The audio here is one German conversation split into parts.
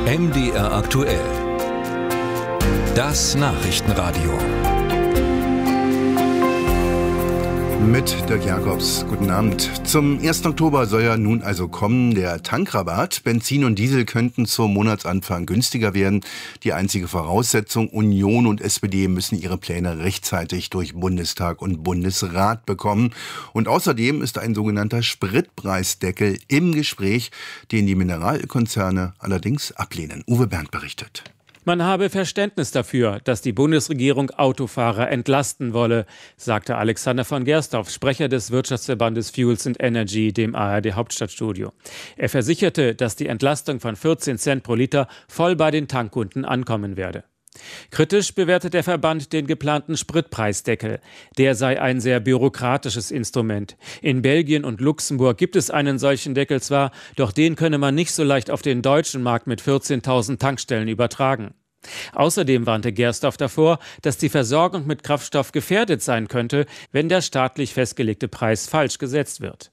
MDR aktuell. Das Nachrichtenradio. Mit Dirk Jakobs. Guten Abend. Zum 1. Oktober soll ja nun also kommen der Tankrabatt. Benzin und Diesel könnten zum Monatsanfang günstiger werden. Die einzige Voraussetzung: Union und SPD müssen ihre Pläne rechtzeitig durch Bundestag und Bundesrat bekommen. Und außerdem ist ein sogenannter Spritpreisdeckel im Gespräch, den die Mineralölkonzerne allerdings ablehnen. Uwe Bernd berichtet. Man habe Verständnis dafür, dass die Bundesregierung Autofahrer entlasten wolle, sagte Alexander von Gersdorf, Sprecher des Wirtschaftsverbandes Fuels and Energy, dem ARD-Hauptstadtstudio. Er versicherte, dass die Entlastung von 14 Cent pro Liter voll bei den Tankkunden ankommen werde. Kritisch bewertet der Verband den geplanten Spritpreisdeckel. Der sei ein sehr bürokratisches Instrument. In Belgien und Luxemburg gibt es einen solchen Deckel zwar, doch den könne man nicht so leicht auf den deutschen Markt mit 14.000 Tankstellen übertragen. Außerdem warnte Gersdorf davor, dass die Versorgung mit Kraftstoff gefährdet sein könnte, wenn der staatlich festgelegte Preis falsch gesetzt wird.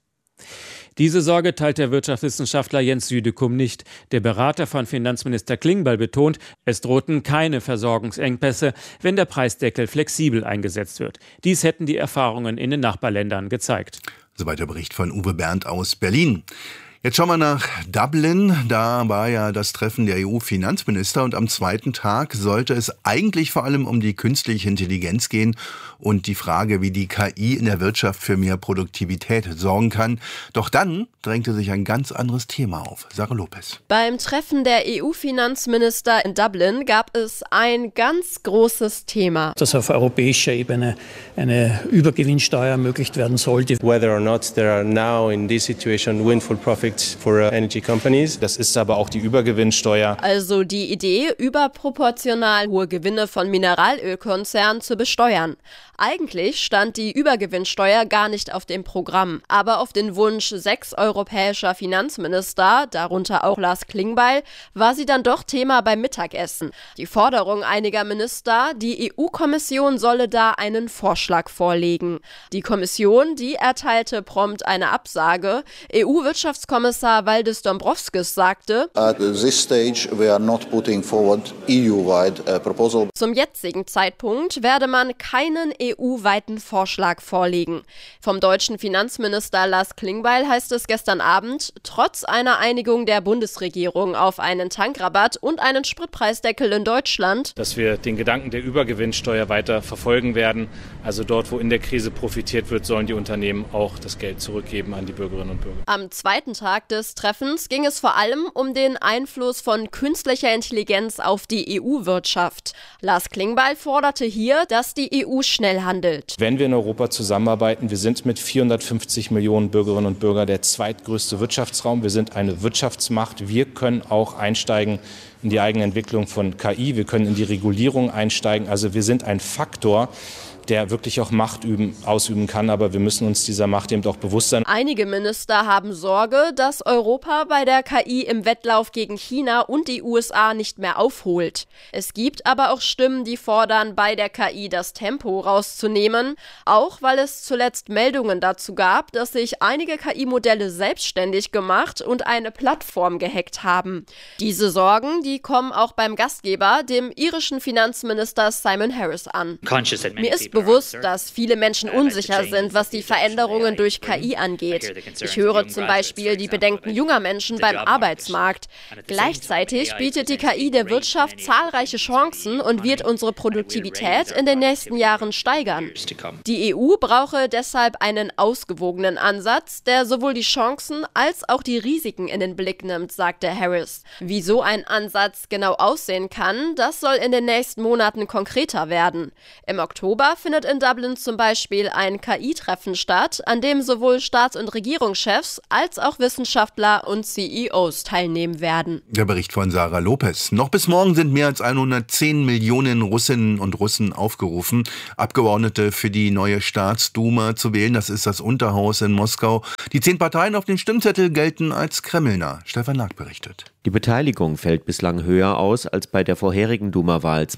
Diese Sorge teilt der Wirtschaftswissenschaftler Jens Südekum nicht. Der Berater von Finanzminister Klingbeil betont, es drohten keine Versorgungsengpässe, wenn der Preisdeckel flexibel eingesetzt wird. Dies hätten die Erfahrungen in den Nachbarländern gezeigt. Soweit der Bericht von Uwe Bernd aus Berlin. Jetzt schauen wir nach Dublin. Da war ja das Treffen der EU-Finanzminister und am zweiten Tag sollte es eigentlich vor allem um die künstliche Intelligenz gehen und die Frage, wie die KI in der Wirtschaft für mehr Produktivität sorgen kann. Doch dann drängte sich ein ganz anderes Thema auf. Sarah Lopez. Beim Treffen der EU-Finanzminister in Dublin gab es ein ganz großes Thema. Dass auf europäischer Ebene eine Übergewinnsteuer ermöglicht werden sollte. Whether or not there are now in this situation windfall profits for energy companies. Das ist aber auch die Übergewinnsteuer. Also die Idee, überproportional hohe Gewinne von Mineralölkonzernen zu besteuern. Eigentlich stand die Übergewinnsteuer gar nicht auf dem Programm. Aber auf den Wunsch 6 europäischer Finanzminister, darunter auch Lars Klingbeil, war sie dann doch Thema beim Mittagessen. Die Forderung einiger Minister, die EU-Kommission solle da einen Vorschlag vorlegen. Die Kommission, die erteilte prompt eine Absage. EU-Wirtschaftskommissar Valdis Dombrovskis sagte, At this stage we are not putting forward EU-wide proposal. Zum jetzigen Zeitpunkt werde man keinen EU-weiten Vorschlag vorlegen. Vom deutschen Finanzminister Lars Klingbeil heißt es gestern Abend, trotz einer Einigung der Bundesregierung auf einen Tankrabatt und einen Spritpreisdeckel in Deutschland, dass wir den Gedanken der Übergewinnsteuer weiter verfolgen werden. Also dort, wo in der Krise profitiert wird, sollen die Unternehmen auch das Geld zurückgeben an die Bürgerinnen und Bürger. Am zweiten Tag des Treffens ging es vor allem um den Einfluss von künstlicher Intelligenz auf die EU-Wirtschaft. Lars Klingbeil forderte hier, dass die EU schnell handelt. Wenn wir in Europa zusammenarbeiten, wir sind mit 450 Millionen Bürgerinnen und Bürgern der zweitgrößte Wirtschaftsraum. Wir sind eine Wirtschaftsmacht. Wir können auch einsteigen in die eigene Entwicklung von KI. Wir können in die Regulierung einsteigen. Also wir sind ein Faktor, der wirklich auch Macht ausüben kann, aber wir müssen uns dieser Macht eben auch bewusst sein. Einige Minister haben Sorge, dass Europa bei der KI im Wettlauf gegen China und die USA nicht mehr aufholt. Es gibt aber auch Stimmen, die fordern, bei der KI das Tempo rauszunehmen, auch weil es zuletzt Meldungen dazu gab, dass sich einige KI-Modelle selbstständig gemacht und eine Plattform gehackt haben. Diese Sorgen, die kommen auch beim Gastgeber, dem irischen Finanzminister Simon Harris an. Mir ist bewusst, dass viele Menschen unsicher sind, was die Veränderungen durch KI angeht. Ich höre zum Beispiel die Bedenken junger Menschen beim Arbeitsmarkt. Gleichzeitig bietet die KI der Wirtschaft zahlreiche Chancen und wird unsere Produktivität in den nächsten Jahren steigern. Die EU brauche deshalb einen ausgewogenen Ansatz, der sowohl die Chancen als auch die Risiken in den Blick nimmt, sagte Harris. Wie so ein Ansatz genau aussehen kann, das soll in den nächsten Monaten konkreter werden. Im Oktober findet in Dublin zum Beispiel ein KI-Treffen statt, an dem sowohl Staats- und Regierungschefs als auch Wissenschaftler und CEOs teilnehmen werden. Der Bericht von Sarah Lopez. Noch bis morgen sind mehr als 110 Millionen Russinnen und Russen aufgerufen, Abgeordnete für die neue Staatsduma zu wählen. Das ist das Unterhaus in Moskau. Die 10 Parteien auf dem Stimmzettel gelten als kremlnah. Stefan Nag berichtet. Die Beteiligung fällt bislang höher aus als bei der vorherigen Duma-Wahl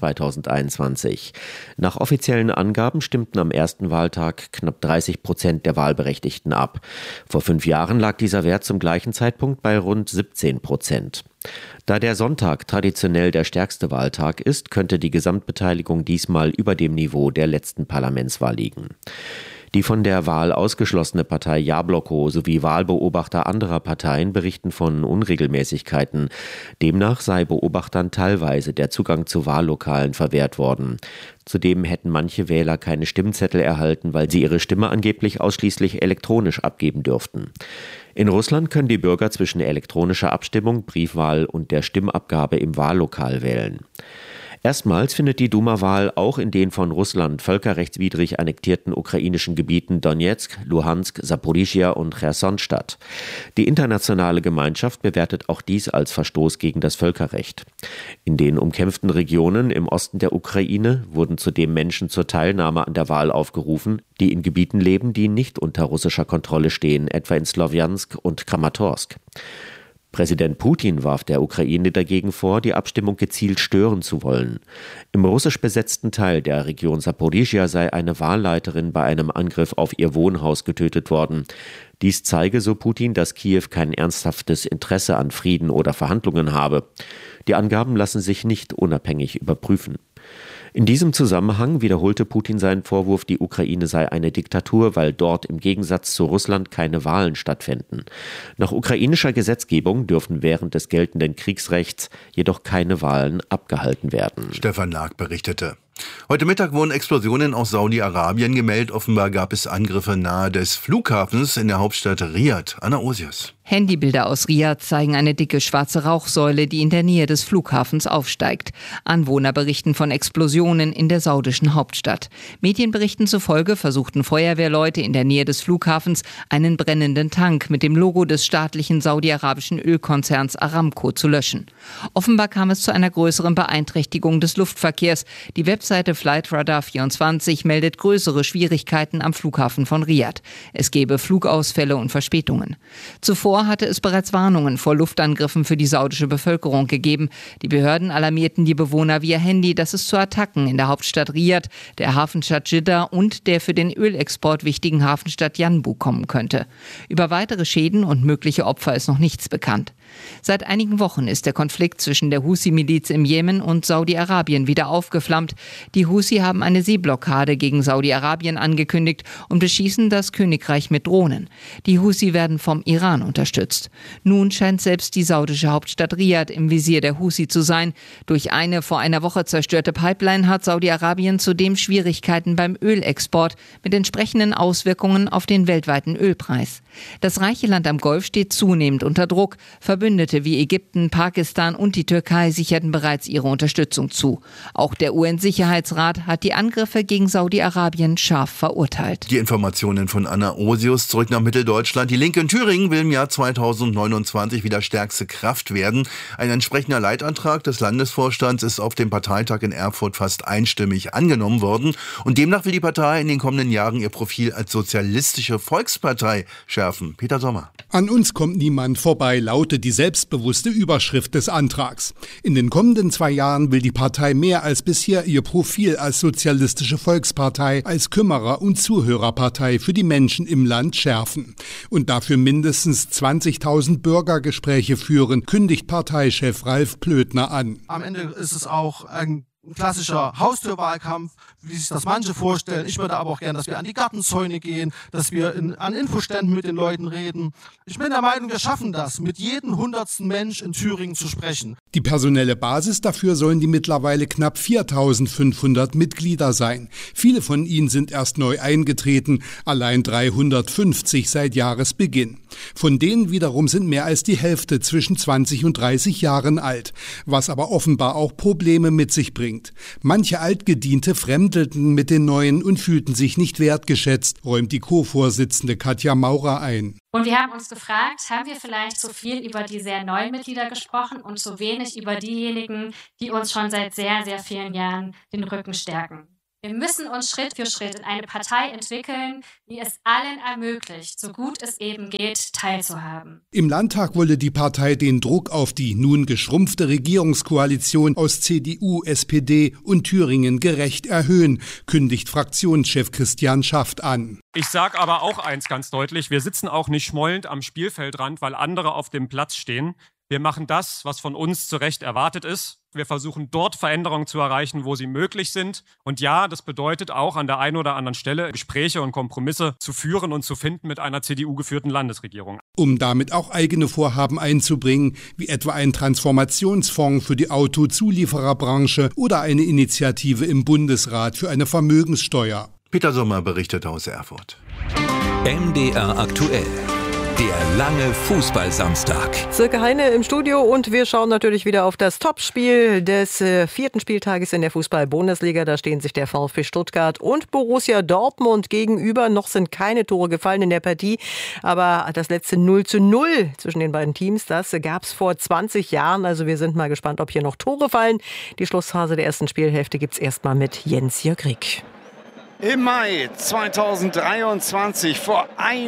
2021. Nach offiziellen Angaben stimmten am ersten Wahltag knapp 30% der Wahlberechtigten ab. Vor 5 Jahren lag dieser Wert zum gleichen Zeitpunkt bei rund 17%. Da der Sonntag traditionell der stärkste Wahltag ist, könnte die Gesamtbeteiligung diesmal über dem Niveau der letzten Parlamentswahl liegen. Die von der Wahl ausgeschlossene Partei Jabloko sowie Wahlbeobachter anderer Parteien berichten von Unregelmäßigkeiten. Demnach sei Beobachtern teilweise der Zugang zu Wahllokalen verwehrt worden. Zudem hätten manche Wähler keine Stimmzettel erhalten, weil sie ihre Stimme angeblich ausschließlich elektronisch abgeben dürften. In Russland können die Bürger zwischen elektronischer Abstimmung, Briefwahl und der Stimmabgabe im Wahllokal wählen. Erstmals findet die Duma-Wahl auch in den von Russland völkerrechtswidrig annektierten ukrainischen Gebieten Donezk, Luhansk, Saporischschja und Cherson statt. Die internationale Gemeinschaft bewertet auch dies als Verstoß gegen das Völkerrecht. In den umkämpften Regionen im Osten der Ukraine wurden zudem Menschen zur Teilnahme an der Wahl aufgerufen, die in Gebieten leben, die nicht unter russischer Kontrolle stehen, etwa in Slowjansk und Kramatorsk. Präsident Putin warf der Ukraine dagegen vor, die Abstimmung gezielt stören zu wollen. Im russisch besetzten Teil der Region Saporischschja sei eine Wahlleiterin bei einem Angriff auf ihr Wohnhaus getötet worden. Dies zeige, so Putin, dass Kiew kein ernsthaftes Interesse an Frieden oder Verhandlungen habe. Die Angaben lassen sich nicht unabhängig überprüfen. In diesem Zusammenhang wiederholte Putin seinen Vorwurf, die Ukraine sei eine Diktatur, weil dort im Gegensatz zu Russland keine Wahlen stattfinden. Nach ukrainischer Gesetzgebung dürfen während des geltenden Kriegsrechts jedoch keine Wahlen abgehalten werden. Stefan Lag berichtete. Heute Mittag wurden Explosionen aus Saudi-Arabien gemeldet. Offenbar gab es Angriffe nahe des Flughafens in der Hauptstadt Riad. Anna Osius. Handybilder aus Riad zeigen eine dicke schwarze Rauchsäule, die in der Nähe des Flughafens aufsteigt. Anwohner berichten von Explosionen in der saudischen Hauptstadt. Medienberichten zufolge versuchten Feuerwehrleute in der Nähe des Flughafens einen brennenden Tank mit dem Logo des staatlichen saudi-arabischen Ölkonzerns Aramco zu löschen. Offenbar kam es zu einer größeren Beeinträchtigung des Luftverkehrs. Die Webseite Flightradar24 meldet größere Schwierigkeiten am Flughafen von Riad. Es gebe Flugausfälle und Verspätungen. Zuvor hatte es bereits Warnungen vor Luftangriffen für die saudische Bevölkerung gegeben. Die Behörden alarmierten die Bewohner via Handy, dass es zu Attacken in der Hauptstadt Riad, der Hafenstadt Jeddah und der für den Ölexport wichtigen Hafenstadt Yanbu kommen könnte. Über weitere Schäden und mögliche Opfer ist noch nichts bekannt. Seit einigen Wochen ist der Konflikt zwischen der Husi-Miliz im Jemen und Saudi-Arabien wieder aufgeflammt. Die Husi haben eine Seeblockade gegen Saudi-Arabien angekündigt und beschießen das Königreich mit Drohnen. Die Husi werden vom Iran unterstützt. Nun scheint selbst die saudische Hauptstadt Riad im Visier der Husi zu sein. Durch eine vor einer Woche zerstörte Pipeline hat Saudi-Arabien zudem Schwierigkeiten beim Ölexport mit entsprechenden Auswirkungen auf den weltweiten Ölpreis. Das reiche Land am Golf steht zunehmend unter Druck. Verbündete wie Ägypten, Pakistan und die Türkei sicherten bereits ihre Unterstützung zu. Auch der UN-Sicherheitsrat hat die Angriffe gegen Saudi-Arabien scharf verurteilt. Die Informationen von Anna Osius. Zurück nach Mitteldeutschland. Die Linke in Thüringen will im Jahr 2029 wieder stärkste Kraft werden. Ein entsprechender Leitantrag des Landesvorstands ist auf dem Parteitag in Erfurt fast einstimmig angenommen worden. Und demnach will die Partei in den kommenden Jahren ihr Profil als sozialistische Volkspartei schärfen. Peter Sommer. An uns kommt niemand vorbei, lautet die selbstbewusste Überschrift des Antrags. In den kommenden 2 Jahren will die Partei mehr als bisher ihr Profil als sozialistische Volkspartei, als Kümmerer- und Zuhörerpartei für die Menschen im Land schärfen. Und dafür mindestens 20.000 Bürgergespräche führen, kündigt Parteichef Ralf Plötner an. Am Ende ist es auch ein klassischer Haustürwahlkampf, wie sich das manche vorstellen. Ich würde aber auch gerne, dass wir an die Gartenzäune gehen, dass wir an Infoständen mit den Leuten reden. Ich bin der Meinung, wir schaffen das, mit jedem 100. Mensch in Thüringen zu sprechen. Die personelle Basis dafür sollen die mittlerweile knapp 4.500 Mitglieder sein. Viele von ihnen sind erst neu eingetreten, allein 350 seit Jahresbeginn. Von denen wiederum sind mehr als die Hälfte zwischen 20 und 30 Jahren alt, was aber offenbar auch Probleme mit sich bringt. Manche Altgediente fremdelten mit den Neuen und fühlten sich nicht wertgeschätzt, räumt die Co-Vorsitzende Katja Maurer ein. Und wir haben uns gefragt, haben wir vielleicht zu viel über die sehr neuen Mitglieder gesprochen und zu wenig über diejenigen, die uns schon seit sehr, sehr vielen Jahren den Rücken stärken? Wir müssen uns Schritt für Schritt in eine Partei entwickeln, die es allen ermöglicht, so gut es eben geht, teilzuhaben. Im Landtag wolle die Partei den Druck auf die nun geschrumpfte Regierungskoalition aus CDU, SPD und Thüringen gerecht erhöhen, kündigt Fraktionschef Christian Schaft an. Ich sage aber auch eins ganz deutlich, wir sitzen auch nicht schmollend am Spielfeldrand, weil andere auf dem Platz stehen. Wir machen das, was von uns zu Recht erwartet ist. Wir versuchen dort Veränderungen zu erreichen, wo sie möglich sind. Und ja, das bedeutet auch an der einen oder anderen Stelle Gespräche und Kompromisse zu führen und zu finden mit einer CDU-geführten Landesregierung. Um damit auch eigene Vorhaben einzubringen, wie etwa ein Transformationsfonds für die Autozuliefererbranche oder eine Initiative im Bundesrat für eine Vermögenssteuer. Peter Sommer berichtet aus Erfurt. MDR aktuell. Der lange Fußballsamstag. Silke Heine im Studio und wir schauen natürlich wieder auf das Topspiel des 4. Spieltages in der Fußball-Bundesliga. Da stehen sich der VfB Stuttgart und Borussia Dortmund gegenüber. Noch sind keine Tore gefallen in der Partie, aber das letzte 0:0 zwischen den beiden Teams, das gab es vor 20 Jahren. Also wir sind mal gespannt, ob hier noch Tore fallen. Die Schlussphase der ersten Spielhälfte gibt es erstmal mit Jens-Jörg Rieck. Im Mai 2023, vor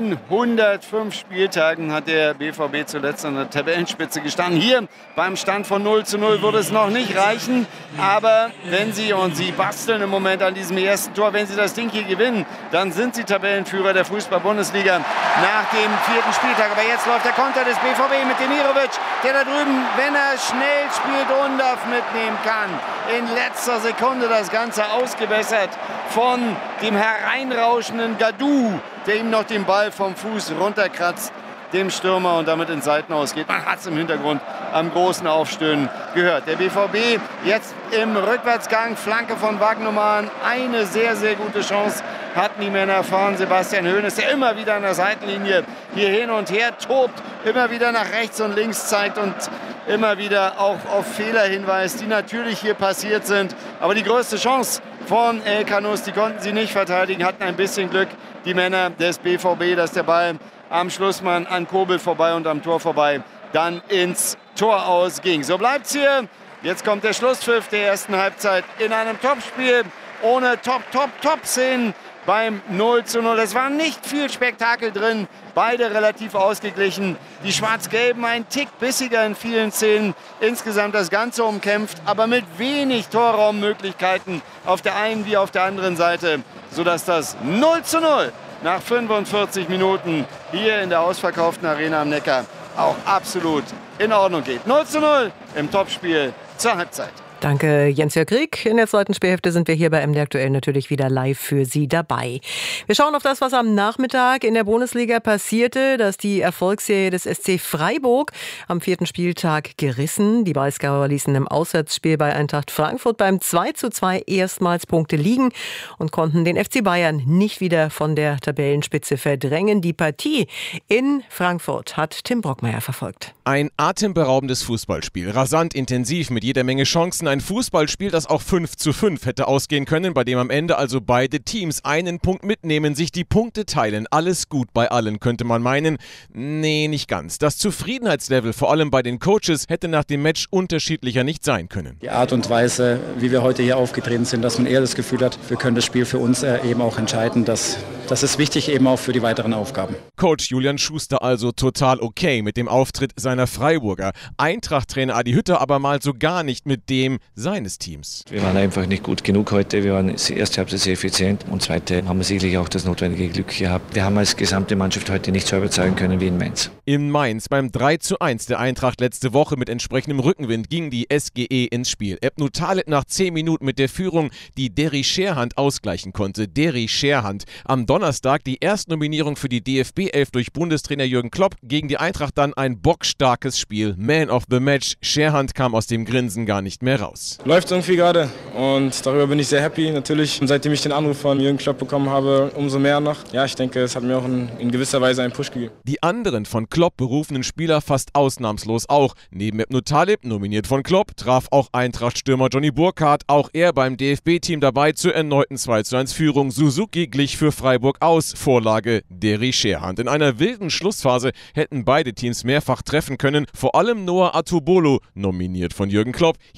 105 Spieltagen, hat der BVB zuletzt an der Tabellenspitze gestanden. Hier beim Stand von 0:0 würde es noch nicht reichen. Aber wenn sie, und sie basteln im Moment an diesem ersten Tor, wenn sie das Ding hier gewinnen, dann sind sie Tabellenführer der Fußball-Bundesliga nach dem 4. Spieltag. Aber jetzt läuft der Konter des BVB mit Demirovic, der da drüben, wenn er schnell spielt, Undorf mitnehmen kann. In letzter Sekunde das Ganze ausgebessert von dem hereinrauschenden Gadou, der ihm noch den Ball vom Fuß runterkratzt, dem Stürmer, und damit ins Seitenaus geht. Man hat es im Hintergrund am großen Aufstöhnen gehört. Der BVB jetzt im Rückwärtsgang, Flanke von Wagnumann, eine sehr, sehr gute Chance hatten die Männer von Sebastian Hoeneß, der immer wieder an der Seitenlinie hier hin und her tobt, immer wieder nach rechts und links zeigt und immer wieder auch auf Fehler hinweist, die natürlich hier passiert sind. Aber die größte Chance von El Kanous, die konnten sie nicht verteidigen, hatten ein bisschen Glück, die Männer des BVB, dass der Ball am Schlussmann an Kobel vorbei und am Tor vorbei dann ins Tor ausging. So bleibt's hier. Jetzt kommt der Schlusspfiff der ersten Halbzeit in einem Topspiel ohne Top-Szenen beim 0:0. Es war nicht viel Spektakel drin, beide relativ ausgeglichen. Die Schwarz-Gelben ein Tick bissiger in vielen Szenen. Insgesamt das Ganze umkämpft, aber mit wenig Torraummöglichkeiten auf der einen wie auf der anderen Seite, sodass das 0:0 nach 45 Minuten hier in der ausverkauften Arena am Neckar auch absolut in Ordnung geht. 0:0 im Topspiel zur Halbzeit. Danke, Jens-Jörg Rieck. In der zweiten Spielhälfte sind wir hier bei MDR aktuell natürlich wieder live für Sie dabei. Wir schauen auf das, was am Nachmittag in der Bundesliga passierte. Da ist die Erfolgsserie des SC Freiburg am 4. Spieltag gerissen. Die Breisgauer ließen im Auswärtsspiel bei Eintracht Frankfurt beim 2:2 erstmals Punkte liegen und konnten den FC Bayern nicht wieder von der Tabellenspitze verdrängen. Die Partie in Frankfurt hat Tim Brockmeier verfolgt. Ein atemberaubendes Fußballspiel, rasant intensiv mit jeder Menge Chancen. Ein Fußballspiel, das auch 5:5 hätte ausgehen können, bei dem am Ende also beide Teams einen Punkt mitnehmen, sich die Punkte teilen. Alles gut bei allen, könnte man meinen. Nee, nicht ganz. Das Zufriedenheitslevel, vor allem bei den Coaches, hätte nach dem Match unterschiedlicher nicht sein können. Die Art und Weise, wie wir heute hier aufgetreten sind, dass man eher das Gefühl hat, wir können das Spiel für uns eben auch entscheiden. Das ist wichtig eben auch für die weiteren Aufgaben. Coach Julian Schuster also total okay mit dem Auftritt seiner Freiburger. Eintracht-Trainer Adi Hütter aber mal so gar nicht mit dem seines Teams. Wir waren einfach nicht gut genug heute. Wir waren erste Halbzeit sehr effizient und zweite haben wir sicherlich auch das notwendige Glück gehabt. Wir haben als gesamte Mannschaft heute nicht so überzeugen können wie in Mainz. In Mainz beim 3:1 der Eintracht letzte Woche mit entsprechendem Rückenwind ging die SGE ins Spiel. Ebnu Taleb nach 10 Minuten mit der Führung, die Derry Scherhand ausgleichen konnte. Derry Scherhand. Am Donnerstag die Erstnominierung für die DFB-11 durch Bundestrainer Jürgen Klopp. Gegen die Eintracht dann ein bockstarkes Spiel. Man of the Match. Scherhand kam aus dem Grinsen gar nicht mehr raus. Läuft irgendwie gerade und darüber bin ich sehr happy natürlich. Und seitdem ich den Anruf von Jürgen Klopp bekommen habe, umso mehr noch. Ja, ich denke, es hat mir auch in gewisser Weise einen Push gegeben. Die anderen von Klopp berufenen Spieler fast ausnahmslos auch. Neben Ebnu Taleb, nominiert von Klopp, traf auch Eintracht-Stürmer Johnny Burkhardt. Auch er beim DFB-Team dabei zur erneuten 2:1 Führung. Suzuki glich für Freiburg aus. Vorlage Derry Scherhand. In einer wilden Schlussphase hätten beide Teams mehrfach treffen können. Vor allem Noah Atubolo, nominiert von Jürgen Klopp, hielt mehr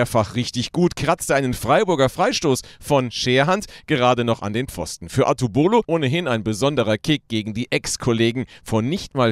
mehrfach richtig gut, kratzte einen Freiburger Freistoß von Scherhand gerade noch an den Pfosten. Für Atubolo ohnehin ein besonderer Kick gegen die Ex-Kollegen. Vor nicht mal